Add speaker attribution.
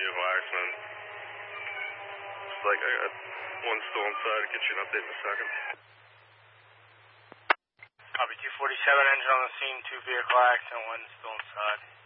Speaker 1: vehicle accident. Looks like I got one still inside. I'll get you an update in a second.
Speaker 2: Copy 247, engine on the scene, 2 vehicle accident, 1 still inside.